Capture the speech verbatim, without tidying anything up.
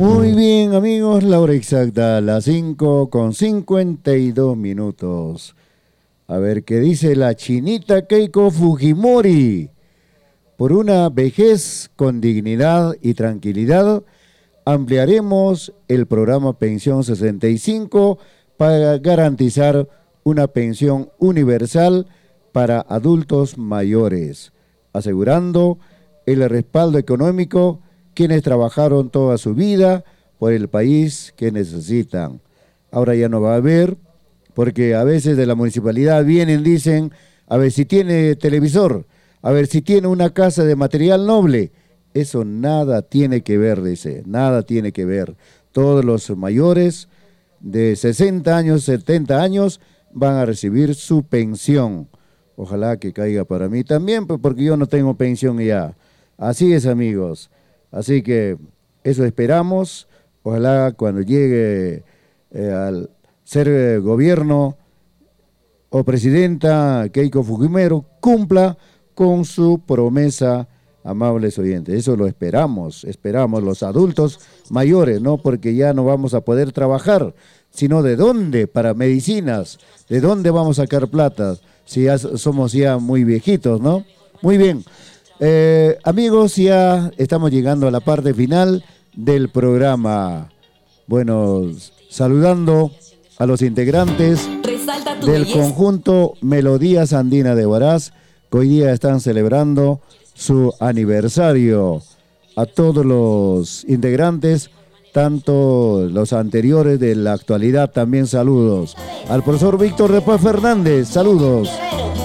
Muy bien, amigos, la hora exacta, las cinco con cincuenta y dos minutos. A ver qué dice la chinita Keiko Fujimori. Por una vejez con dignidad y tranquilidad, ampliaremos el programa Pensión sesenta y cinco para garantizar una pensión universal para adultos mayores, asegurando el respaldo económico quienes trabajaron toda su vida por el país que necesitan. Ahora ya no va a haber, porque a veces de la municipalidad vienen, dicen, a ver si tiene televisor, a ver si tiene una casa de material noble. Eso nada tiene que ver, dice, nada tiene que ver. Todos los mayores de sesenta años, setenta años van a recibir su pensión. Ojalá que caiga para mí también, pues porque yo no tengo pensión ya. Así es, amigos. Así que eso esperamos. Ojalá cuando llegue eh, al ser eh, gobierno o presidenta Keiko Fujimori cumpla con su promesa, amables oyentes. Eso lo esperamos, esperamos los adultos mayores, ¿no? Porque ya no vamos a poder trabajar, sino de dónde, para medicinas, de dónde vamos a sacar plata, si ya somos ya muy viejitos, ¿no? Muy bien. Eh, amigos, ya estamos llegando a la parte final del programa. Bueno, saludando a los integrantes del conjunto Melodías Andina de Huaraz, que hoy día están celebrando su aniversario. A todos los integrantes, tanto los anteriores de la actualidad, también saludos. Al profesor Víctor de Paz Fernández, saludos.